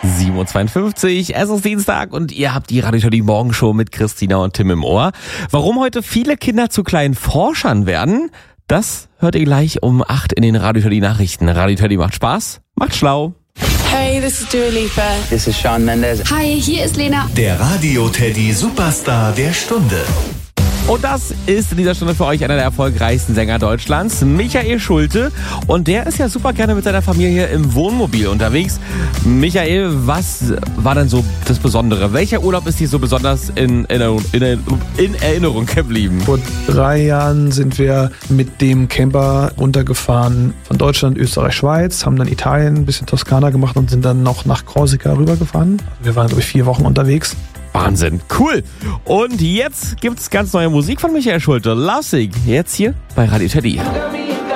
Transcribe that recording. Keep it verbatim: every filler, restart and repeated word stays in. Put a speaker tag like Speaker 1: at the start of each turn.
Speaker 1: sieben Uhr zweiundfünfzig, es ist Dienstag und ihr habt die Radio Teddy Morgenshow mit Christina und Tim im Ohr. Warum heute viele Kinder zu kleinen Forschern werden, das hört ihr gleich um acht in den Radio Teddy Nachrichten. Radio Teddy macht Spaß, macht schlau.
Speaker 2: Hey, this is Dua Lipa.
Speaker 3: This is Shawn Mendes.
Speaker 2: Hi, hier ist Lena.
Speaker 4: Der Radio Teddy Superstar der Stunde.
Speaker 1: Und das ist in dieser Stunde für euch einer der erfolgreichsten Sänger Deutschlands, Michael Schulte. Und der ist ja super gerne mit seiner Familie im Wohnmobil unterwegs. Michael, was war denn so das Besondere? Welcher Urlaub ist dir so besonders in, in, in, in Erinnerung geblieben?
Speaker 5: Vor drei Jahren sind wir mit dem Camper runtergefahren von Deutschland, Österreich, Schweiz, haben dann Italien, ein bisschen Toskana gemacht und sind dann noch nach Korsika rübergefahren. Wir waren, glaube ich, vier Wochen unterwegs.
Speaker 1: Wahnsinn, cool. Und jetzt gibt's ganz neue Musik von Michael Schulte. Lovesick, jetzt hier bei Radio Teddy.